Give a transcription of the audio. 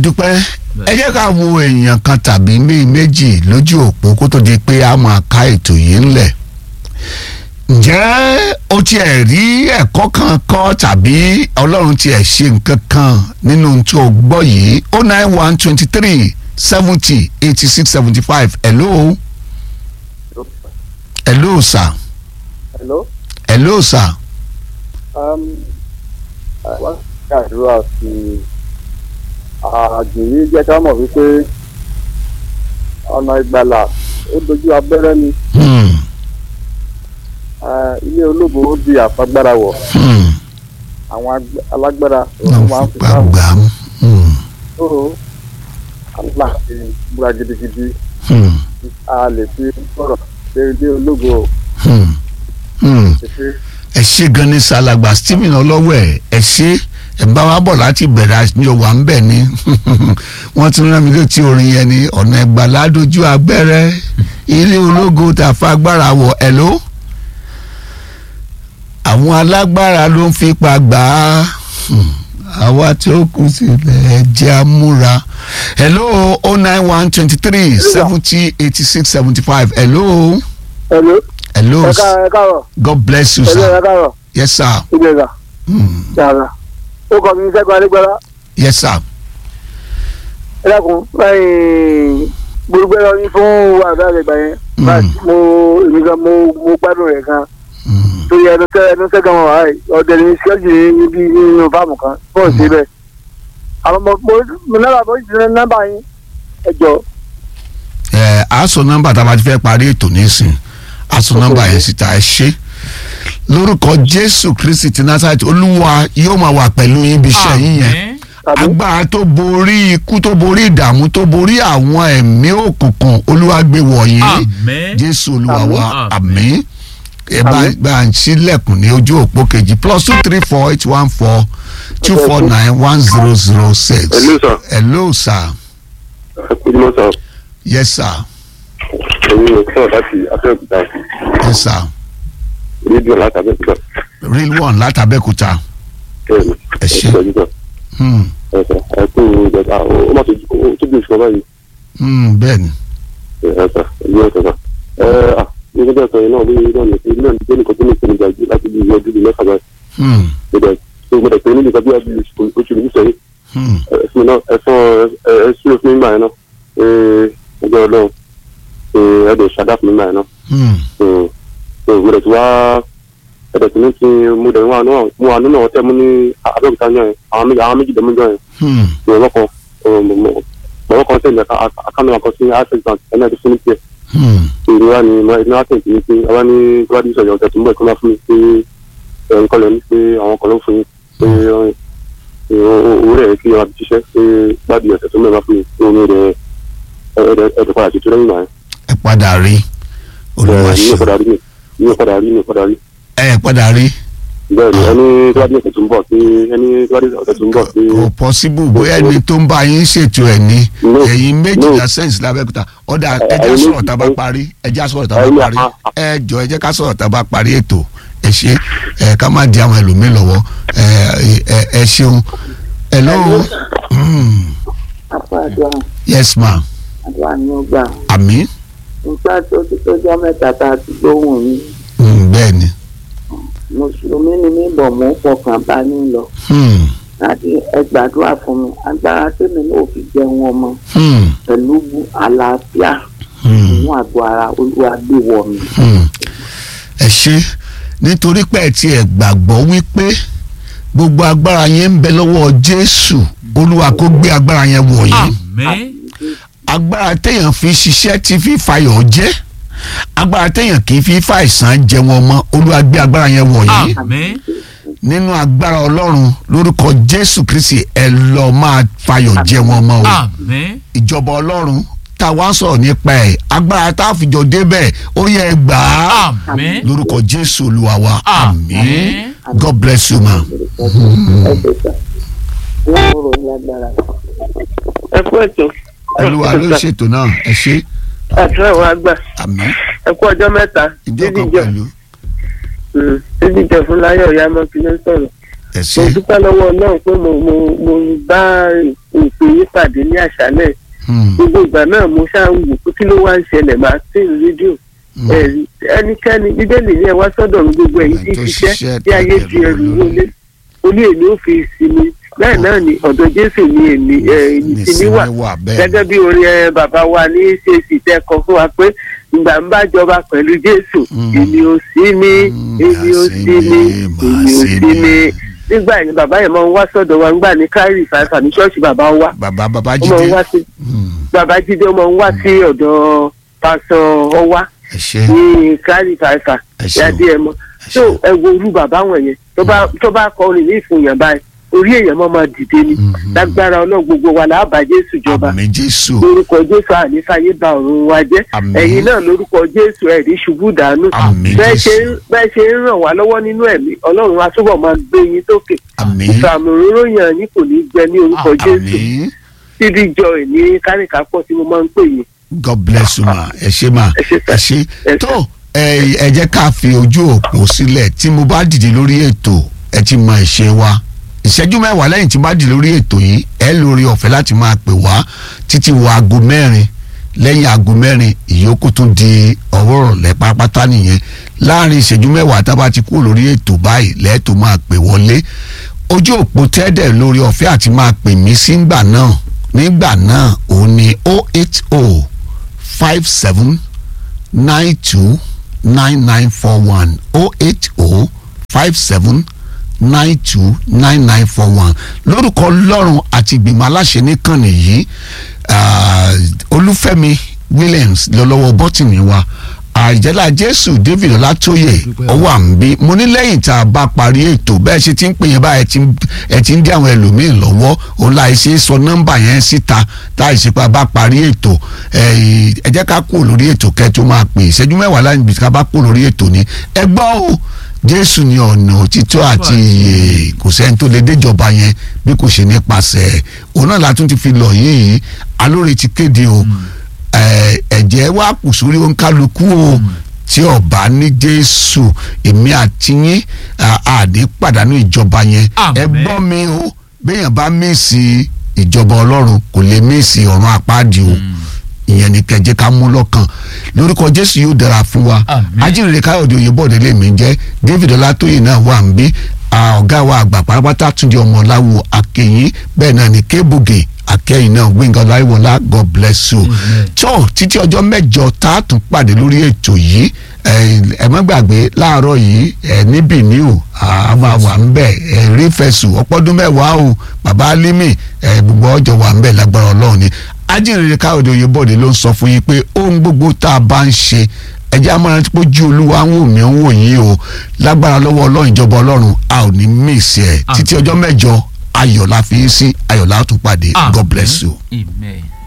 àdúpẹ́ ẹ jẹ́ ká wo èèyàn kan tàbí méjì lójú òpó kó tó di pé a máa ká ètò yìí ńlẹ̀. ǹjẹ́ o tiẹ̀ rí ẹ̀kọ́ kan kọ́ tàbí Ọlọ́run tiẹ̀ ṣe nǹkan kan nínú tí o gbọ́ yìí? 09123 70 86 75. hello sir. hello sir. wọ́n ṣàdúrà sí àgbèrè jẹ́ ká mọ̀ wípé ọ̀nà ìgbàlà ó dojú abẹ́rẹ́ ni. Ilé ológo ó di àfagbára wọ̀. Àwọn alágbára ló máa ń fi sáwọn. Tó aláàbí múra gidigidi. A lè fi sọ̀rọ̀ pé ilé ológo. ẹ ṣé gan ni Sàlàgbà Stephen Ọlọ́wẹ̀ ẹ ṣé ẹ bá wa bọ̀ láti bẹ̀rẹ̀ àjọ wà ń bẹ̀ ni wọ́n tún rán mi létí orin yẹn ni ọ̀nà ìgbàlà dojú abẹ́rẹ́ ilé ológo tàfagbára wọ̀ ẹ̀ ló. àwọn alágbára ló ń fipá gbà á àwa tí ó kù sílẹ̀ jẹ́ àmúra. hello 09123 70 86 75. hello. hello. God bless you sir. yes sir. ó kọ́ mi ní Ṣẹ́gun Alégbọ́lá. yes sir. ẹ dákun gbogbo ẹ̀rọ yín fún àgbà àgbà yẹn èmi gan mo gbádùn rẹ̀ gan torí ẹnu Ṣẹ́gun wọn wáyé ọ̀dẹ̀ ní ṣẹ́jì níbi nínú fáàmù kan fún òsì bẹ́ẹ̀ àwọn mo náà bọ́ sí nọ́mbà yín ẹ jọ. a sọ nọ́mbà tá a bá ti fẹ́ parí ètò nísìn a sọ nọ́mbà yẹn síta ẹ ṣé lórúkọ Jésù Kristi ti Násárẹ́tì Olúwa yóò máa wà pẹ̀lú yín bí iṣẹ́ yín yẹn agbára tó borí ikú tó borí ìdààmú tó borí àwọn ẹ̀mí òkùnkùn Olúwa gbé wọ̀nyí Jésù Olúwa wa àmín. ẹ bá ń ṣílẹ̀kùn ní ojú òpó kejì +234 814 249 1006. hello sir. hello sir. yes sir. èmi ò sọ̀rọ̀ láti Abẹ́òkúta. yes sir. rédíò láti Abẹ́òkúta. real one láti Abẹ́òkúta. ẹ ṣé. ẹ kú ìjọba ó má tó bí oṣù kan báyìí. bẹ́ẹ̀ni. ẹ sà ẹ̀yìn ọ̀sẹ̀ sà. ní ọjọ́ ìsọ̀rọ̀ náà lórí náà ní ilé ìdílé nìkan tó ní ìpèníjà jù láti bí ọdún bíi mẹ́fà báyìí. mo dẹ̀ pé níbi ìgbàgbé àbí oṣù méjì sẹ́yìn. ẹ̀sùn náà ẹ̀sùn òfin nígbà yẹn náà ẹgbẹ́ Ọlọ́run ẹ̀dẹ̀ ṣàdáfù nígbà yẹn náà. mo dẹ̀ ti wá ẹ̀dẹ̀ tí ní ti mo dẹ̀ wá náà mo wà nínú ọ̀tẹ́ mo ní Abẹ́òkúta yẹn àwọn méjì dẹ̀mú jọ yẹn. ìwọ̀n kan tẹ̀lé àkànnà àkọ́ sí access bank ẹni àti fún ní tiẹ̀. ìrora ni ẹni wá tẹ̀lé ní pé àwa ní gbádùn ìṣọ̀yọ̀ ọ̀tẹ̀ tó ń bọ̀ ìkọ́lá fún mi pé nǹkan lẹ̀ ní pé àwọn kan ló fún mi pé owó rẹ̀ kí ọ̀rọ̀ àti ṣiṣẹ́ pé gbádùn ọ̀tẹ̀ tó ń bọ̀ fún mi pé omi rẹ̀ ẹ̀dẹ̀ padà tuntun lẹ́yìn náà. ẹ padà rí Olúwa ṣe. mi ò padà rí. ẹ padà rí. bẹ́ẹ̀ni ẹni gbádùn ọ̀tẹ̀ tó ń bọ̀ pé kò possible bóyá ẹni tó ń bá yín ṣètò ẹ̀ ní ẹ̀yin méjìlá sẹ́ǹsì l'Abẹ́òkúta ọ̀dà ẹjẹ́ sọ̀rọ̀ tá a bá parí ẹ jẹ́ ká sọ̀rọ̀ tá a bá parí ètò ẹ ṣe ká má di àwọn ẹlòmíì lọ́wọ́ ẹ ṣeun. hello. yes ma. àdúrà ni ó gbà. àmín. nígbà tó ti tọ́jọ́ mẹ́ta tá a ti gbóhùn yín. bẹ́ẹ̀ni. mùsùlùmí ni mí bọ̀ mọ́ fọkàn bá ní lọ. láti ẹ gbàdúrà fún mi agbára tèmi náà fi jẹun ọmọ. pẹ̀lú àlàáfíà nínú àgọ́ ara Olúwa gbé wọ̀ mí. ẹ ṣé nítorí pé ẹ ti ẹ̀ gbàgbọ́ wípé gbogbo agbára yẹn ń bẹ lọ́wọ́ Jésù Olúwa kó gbé agbára yẹn wọ̀ yín. agbára téèyàn fi ṣiṣẹ́ tí fi fayọ̀ jẹ́ agbára téèyàn kì í fi fàìsàn jẹ wọn mọ́ Olúwa gbé agbára yẹn wọ̀ yín. nínú agbára Ọlọ́run lórúkọ Jésù Kristi ẹ lọ máa fayọ̀ jẹ wọn mọ́ o. ìjọba Ọlọ́run tá a wá sọ̀rọ̀ nípa ẹ̀ agbára tá a fi jọ débẹ̀ ó yẹ gbà á lórúkọ Jésù Olúwa wa àmín. God bless you ma. ẹ kú ètò. Olúwa ló ṣètò náà ẹ ṣé. àdúrà wa gbà. àmín. ẹ kú ọjọ́ mẹ́ta. ìjọkan pẹ̀lú. títí jẹ fún láyọ̀ ìyá mọ́ kí ló sọ̀rọ̀. ẹ ṣé. mo dúpẹ́ lọ́wọ́ Ọlọ́run pé mo bá òpè yín pàdé ní àṣálẹ̀ gbogbo ìgbà náà mo ṣáà ń wò pé kí ló wá ń ṣẹlẹ̀ máa tí ì rédíò ẹnikẹ́ni bíbélì ní ẹ wá sọ́dọ̀ mi gbogbo ẹ̀yin tí ṣiṣẹ́ tí ayé fi ẹrù wọlé oní èmi ò fi ìsinmi bẹ́ẹ̀ náà ni ọ̀dọ̀ Jésù ni èmi ìsinmi wà gẹ́gẹ́ bí orin bàbá wa ní CAC tẹ́ kọ fún wa pé ìgbà ń bá jọba pẹ̀lú Jésù èmi ò sí mi èmi ò sí mi èmi ò sí mi nígbà yẹn bàbá yẹn máa ń wá sọ́dọ̀ wa ńgbà ní kárí ìfàṣà ní ṣọ́ọ̀ṣì bàbá wa bàbá Jídé ó máa ń wá sí ọ̀dọ̀ pásọ ọwá ní kárí ìfàṣà yàdí ẹ mọ so ẹ wo orú bàbá wọn yẹn tó bá kọrin ní ìfúnyàn báyìí orí èèyàn máa dìde ni lágbára Ọlọ́run gbogbo wa là á bá Jésù jọba lórúkọ Jésù ànífàyè ba ọ̀run wa jẹ́ ẹ̀yin náà lórúkọ Jésù ẹ̀rí ṣubú dànù bẹ́ẹ̀ ṣe ń ràn wá lọ́wọ́ nínú ẹ̀mí Ọlọ́run á túbọ̀ máa gbé yín sókè ìfàmì òróró yàn yín kò ní gbẹ ní orúkọ Jésù síbi joy ní kárìkápọ̀ tí mo máa ń pè yín. God bless you ma ẹ ṣé ma ẹ ṣé tó ẹ jẹ́ ká fi ojú òpó sílẹ̀ tí mo bá dìde lórí ètò ẹ ti mọ ìṣe wa ìṣẹ́jú mẹ́wàá lẹ́yìn tí bá dì lórí ètò yìí ẹ lórí ọ̀fẹ́ láti máa pè wá títí wọ aago mẹ́rin lẹ́yìn aago mẹ́rin ìyókù tún di ọwọ́ rọ̀lẹ́ pátápátá nìyẹn láàrin ìṣẹ́jú mẹ́wàá tá a bá ti kú lórí ètò báyìí lẹ́ẹ̀tọ́ máa pè wọlé ojú òpó tẹ́ẹ̀dẹ̀ lórí ọ̀fẹ́ àti máa pè mí sí nígbà náà òun ni 08057929941 08057929941 lórúkọ Ọlọ́run àti ìgbìmọ̀ aláṣẹ níkànnì yìí Olúfẹ́mi Williams lọ́lọ́wọ́ bọ́tìnì wa àjẹ́lá Jésù David Ọlátóyè ọwọ́ àmì mo ní lẹ́yìn tá a bá parí ètò bẹ́ẹ̀ ṣe ti ń pè yẹn báyìí ẹ ti ń dí àwọn ẹlòmíín lọ́wọ́ òun láì ṣe sọ nọ́mbà yẹn síta táì ṣe pé a bá parí ètò ẹ jẹ́ ká kúrò lórí ètò kẹ́ẹ̀tó máa pè ìṣẹ́jú mẹ́wàá láì bí ká bá kúrò lórí ètò ni ẹ gbọ́ o Jésù ni ọ̀nà òtítọ́ àti ìyè kò sẹ́ni tó lè déjọba yẹn bí kò ṣe nípasẹ̀ òun náà la tún ti fi lọ yìí alóore ti kéde o ẹ̀jẹ̀ wá kù sórí òǹkálukú o tí ọba ní Jésù èmi àti yín àdé pàdánù ìjọba yẹn ẹ gbọ́ mi o béèyàn bá mèsì ìjọba Ọlọ́run kò lè mèsì ọ̀run àpáàdì o ìyẹn ni kẹjẹ ká mú lọ́kàn lórúkọ Jésù yóò dára fún wa Ajínrere Káyọ̀dé Oyèbọ̀dé lèmi jẹ́ David Ọlátóyè náà wà ń bí ọ̀gá wa àgbà pátápátá Túndé Ọmọláwo Akẹyìn bẹ́ẹ̀ náà ni Kébùgè Akẹyìn náà Gbénga Ọláyíwọlá God bless you tó títí ọjọ́ mẹ́jọ tá a tún pàdé lórí ètò yìí ẹ má gbàgbé láàárọ̀ yìí níbì ní o a máa wà ń bẹ̀ rí fẹ̀sùn ọpọ́dún mẹ́wàá o bàbá Alimi gbogbo ọjọ́ wà ń bẹ̀ lágbára Ọlọ́run ni Ajínrere Káyọ̀dé Oyèbọ̀dé ló ń sọ fún yín pé ohun gbogbo tá a bá ń ṣe ẹjẹ́ amọ̀ràn tí pójú Olúwa ń wò mí ń wò yín o lágbára lọ́wọ́ Ọlọ́run ìjọba Ọlọ́run a ò ní mísì ẹ̀ títí ọjọ́ mẹ́jọ ayọ̀ la fi í sí ayọ̀ la tún pàdé God bless you. Amen.